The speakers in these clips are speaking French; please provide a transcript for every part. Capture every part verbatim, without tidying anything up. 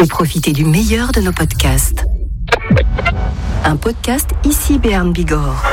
et profitez du meilleur de nos podcasts. Un podcast ici Béarn Bigorre.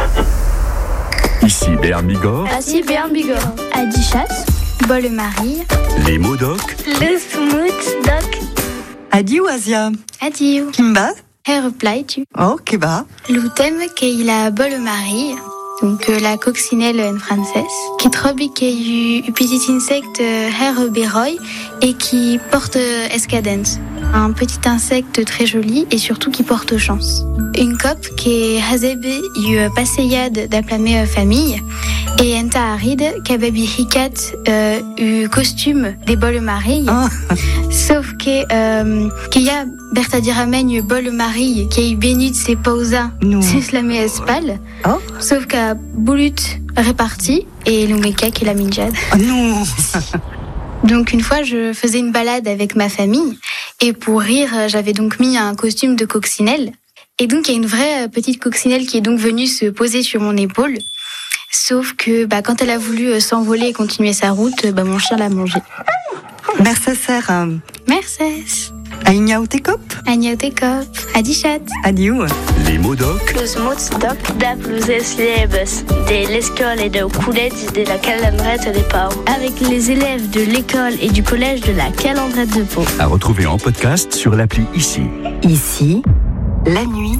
Ici Béarn Bigorre. Ici Béarn Bigorre. Adichat, Bolle-Marie. Les mots doc. Le smooth doc. Adieu Asia. Adieu. Kimba. Her reply tu. Oh, Keba. L'outem qu'il a Bolle-Marie. Donc euh, la coccinelle en français, qui trobi qu'il y a eu petit insecte euh, her beroy et qui porte euh, escadence. Un petit insecte très joli et surtout qui porte chance. Une cop qui est hazebe eu passeyade d'aplamé famille et enta aride kababi hikat euh, eu costume des Bolle-Marie. Ah. Sauf que euh, qu'il y a Bertha Diramen Bolle-Marie qui a eu béni de ses pausa c'est la espal. Oh. Sauf qu'à Boulut réparti et l'Oumeka qui est la minjade. Oh non. Donc une fois je faisais une balade avec ma famille et pour rire j'avais donc mis un costume de coccinelle et donc il y a une vraie petite coccinelle qui est donc venue se poser sur mon épaule. Sauf que bah, quand elle a voulu s'envoler et continuer sa route, bah, mon chien l'a mangé. Merci Sarah. Merci. Aïnia ou Tekop. Aïnia ou Tekop. Adichat. Adieu. Les mots doc. Le smooth doc d'Appluzes Liebes de l'école et de Coulette de la Calandrette des Pau. Avec les élèves de l'école et du collège de la Calandrette de Pau. À retrouver en podcast sur l'appli Ici. Ici, la nuit,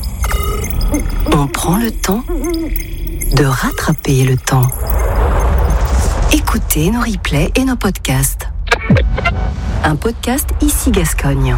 on prend le temps de rattraper le temps. Écoutez nos replays et nos podcasts. Un podcast Ici Gascogne.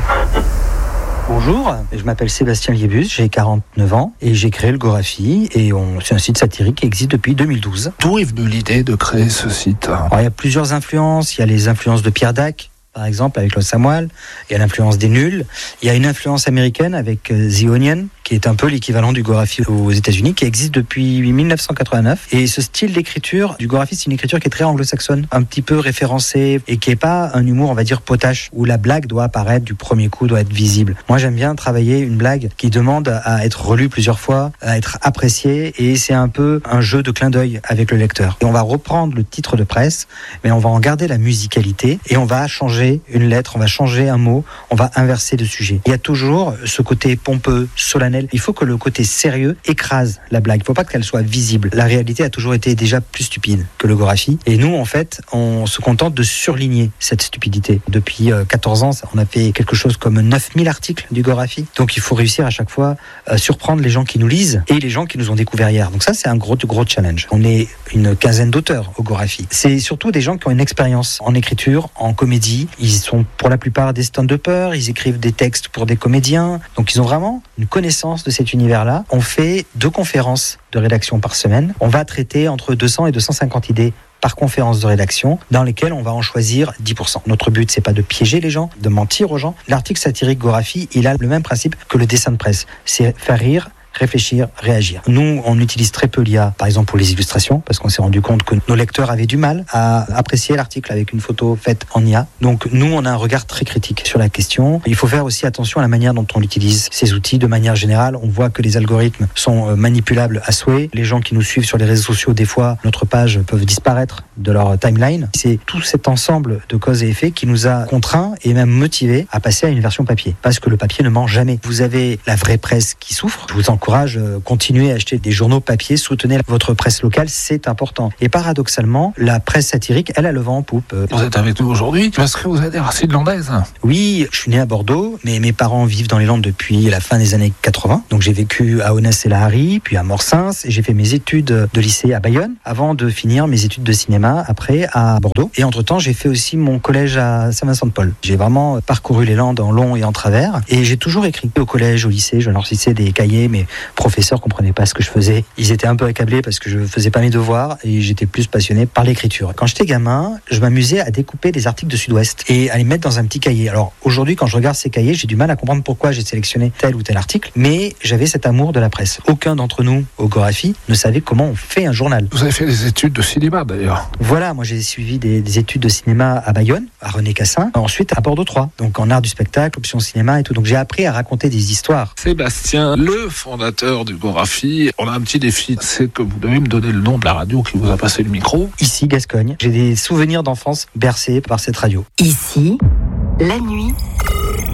Bonjour, je m'appelle Sébastien Liebus, j'ai quarante-neuf ans et j'ai créé le Gorafi et on, c'est un site satirique qui existe depuis deux mille douze. D'où est venue l'idée de créer ce site ? Alors, il y a plusieurs influences, il y a les influences de Pierre Dac, par exemple, avec le Samuel, il y a l'influence des nuls, il y a une influence américaine avec The Onion, qui est un peu l'équivalent du Gorafi aux États-Unis, qui existe depuis dix-neuf cent quatre-vingt-neuf. Et ce style d'écriture du Gorafi, c'est une écriture qui est très anglo-saxonne, un petit peu référencée et qui n'est pas un humour, on va dire, potache, où la blague doit apparaître du premier coup, doit être visible. Moi, j'aime bien travailler une blague qui demande à être relue plusieurs fois, à être appréciée, et c'est un peu un jeu de clin d'œil avec le lecteur. Et on va reprendre le titre de presse, mais on va en garder la musicalité et on va changer une lettre, on va changer un mot, on va inverser de sujet. Il y a toujours ce côté pompeux, solennel. Il faut que le côté sérieux écrase la blague. Il ne faut pas qu'elle soit visible. La réalité a toujours été déjà plus stupide que le Gorafi. Et nous, en fait, on se contente de surligner cette stupidité. Depuis quatorze ans, on a fait quelque chose comme neuf mille articles du Gorafi. Donc il faut réussir à chaque fois à surprendre les gens qui nous lisent et les gens qui nous ont découvert hier. Donc ça, c'est un gros, gros challenge. On est une quinzaine d'auteurs au Gorafi. C'est surtout des gens qui ont une expérience en écriture, en comédie. Ils sont pour la plupart des stand-uppers, ils écrivent des textes pour des comédiens. Donc ils ont vraiment une connaissance de cet univers-là. On fait deux conférences de rédaction par semaine. On va traiter entre deux cents et deux cent cinquante idées par conférence de rédaction, dans lesquelles on va en choisir dix pour cent. Notre but, c'est pas de piéger les gens, de mentir aux gens. L'article satirique Gorafi, il a le même principe que le dessin de presse. C'est faire rire, réfléchir, réagir. Nous, on utilise très peu l'I A, par exemple pour les illustrations, parce qu'on s'est rendu compte que nos lecteurs avaient du mal à apprécier l'article avec une photo faite en I A. Donc nous, on a un regard très critique sur la question. Il faut faire aussi attention à la manière dont on utilise ces outils. De manière générale, on voit que les algorithmes sont manipulables à souhait. Les gens qui nous suivent sur les réseaux sociaux, des fois, notre page peuvent disparaître de leur timeline. C'est tout cet ensemble de causes et effets qui nous a contraints et même motivés à passer à une version papier. Parce que le papier ne ment jamais. Vous avez la vraie presse qui souffre. Je vous encourage à continuer à acheter des journaux papier, soutenez votre presse locale, c'est important. Et paradoxalement, la presse satirique, elle a le vent en poupe. Vous êtes avec nous aujourd'hui parce que vous avez des racines landaises. Oui, je suis né à Bordeaux, mais mes parents vivent dans les Landes depuis la fin des années quatre-vingts. Donc j'ai vécu à Onesse-et-la-Harry, puis à Morsins, et j'ai fait mes études de lycée à Bayonne, avant de finir mes études de cinéma après à Bordeaux. Et entre-temps, j'ai fait aussi mon collège à Saint-Vincent-de-Paul. J'ai vraiment parcouru les Landes en long et en travers, et j'ai toujours écrit au collège, au lycée. Je leur citais des cahiers, mais professeurs comprenaient pas ce que je faisais. Ils étaient un peu accablés parce que je faisais pas mes devoirs et j'étais plus passionné par l'écriture. Quand j'étais gamin, je m'amusais à découper des articles de Sud-Ouest et à les mettre dans un petit cahier. Alors aujourd'hui, quand je regarde ces cahiers, j'ai du mal à comprendre pourquoi j'ai sélectionné tel ou tel article, mais j'avais cet amour de la presse. Aucun d'entre nous au Gorafi ne savait comment on fait un journal. Vous avez fait des études de cinéma d'ailleurs. Voilà, moi j'ai suivi des, des études de cinéma à Bayonne, à René Cassin, ensuite à Bordeaux trois, donc en art du spectacle, option cinéma et tout. Donc j'ai appris à raconter des histoires. Sébastien, le fondateur du Gorafi, on a un petit défi, c'est que vous devez me donner le nom de la radio qui vous a passé le micro. Ici, Gascogne. J'ai des souvenirs d'enfance bercés par cette radio. Ici, la nuit,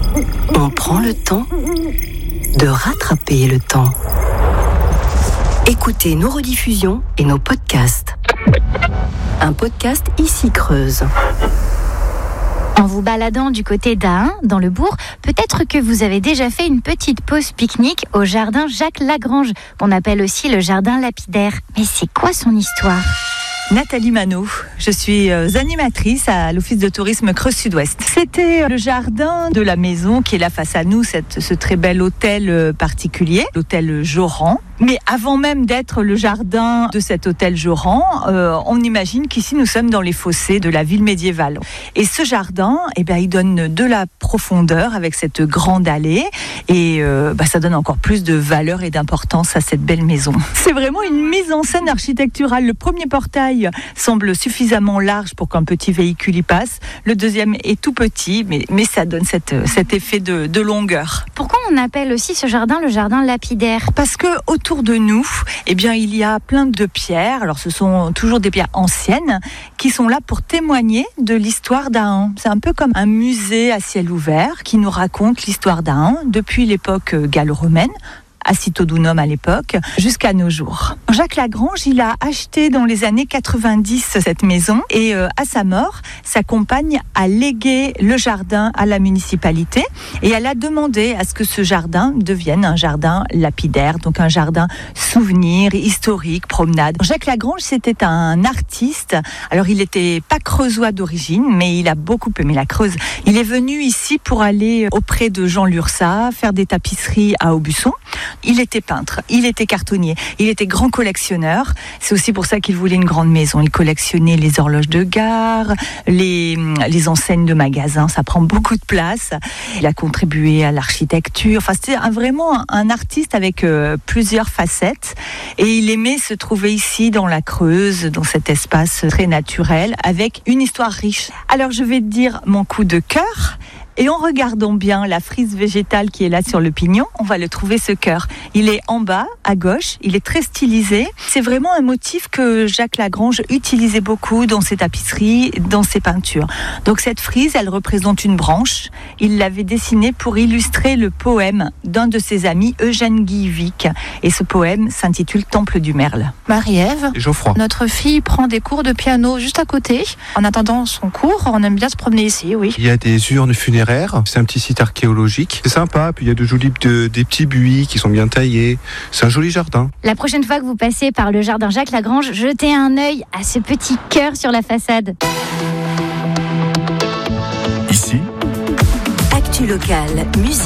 On prend le temps de rattraper le temps. Écoutez nos rediffusions et nos podcasts. Un podcast Ici Creuse. En vous baladant du côté d'Ahun, dans le bourg, peut-être que vous avez déjà fait une petite pause pique-nique au jardin Jacques Lagrange, qu'on appelle aussi le jardin lapidaire. Mais c'est quoi son histoire ? Nathalie Manot, je suis animatrice à l'Office de tourisme Creuse Sud-Ouest. C'était le jardin de la maison qui est là face à nous, cette, ce très bel hôtel particulier, l'hôtel Joran. Mais avant même d'être le jardin de cet hôtel Joran, euh, on imagine qu'ici nous sommes dans les fossés de la ville médiévale. Et ce jardin, eh ben, il donne de la profondeur avec cette grande allée et euh, bah, ça donne encore plus de valeur et d'importance à cette belle maison. C'est vraiment une mise en scène architecturale. Le premier portail semble suffisamment large pour qu'un petit véhicule y passe. Le deuxième est tout petit, mais, mais ça donne cette, cet effet de, de longueur. Pourquoi on appelle aussi ce jardin le jardin lapidaire ? Parce que autour de nous, eh bien, il y a plein de pierres. Alors, ce sont toujours des pierres anciennes qui sont là pour témoigner de l'histoire d'Ahun. C'est un peu comme un musée à ciel ouvert qui nous raconte l'histoire d'Ahun depuis l'époque gallo-romaine, à Citodunum à l'époque, jusqu'à nos jours. Jacques Lagrange, il a acheté dans les années quatre-vingt-dix cette maison et euh, à sa mort, sa compagne a légué le jardin à la municipalité et elle a demandé à ce que ce jardin devienne un jardin lapidaire, donc un jardin souvenir, historique, promenade. Jacques Lagrange, c'était un artiste. Alors, il n'était pas creusois d'origine, mais il a beaucoup aimé la Creuse. Il est venu ici pour aller auprès de Jean Lursa, faire des tapisseries à Aubusson. Il était peintre, il était cartonnier, il était grand collectionneur. C'est aussi pour ça qu'il voulait une grande maison. Il collectionnait les horloges de gare, les, les enseignes de magasins. Ça prend beaucoup de place. Il a contribué à l'architecture. Enfin, c'était un, vraiment un artiste avec euh, plusieurs facettes. Et il aimait se trouver ici, dans la Creuse, dans cet espace très naturel, avec une histoire riche. Alors, je vais te dire mon coup de cœur. Et en regardant bien la frise végétale qui est là sur le pignon, on va le trouver, ce cœur. Il est en bas, à gauche, il est très stylisé. C'est vraiment un motif que Jacques Lagrange utilisait beaucoup dans ses tapisseries, dans ses peintures. Donc cette frise, elle représente une branche. Il l'avait dessinée pour illustrer le poème d'un de ses amis, Eugène Guillevic. Et ce poème s'intitule Temple du Merle. Marie-Ève, et Geoffroy. Notre fille prend des cours de piano juste à côté. En attendant son cours, on aime bien se promener ici, oui. Il y a des urnes funéraires. C'est un petit site archéologique. C'est sympa. Puis il y a de jolis, de, des petits buis qui sont bien taillés. C'est un joli jardin. La prochaine fois que vous passez par le jardin Jacques Lagrange, jetez un œil à ce petit cœur sur la façade. Ici, Actu locale, musique.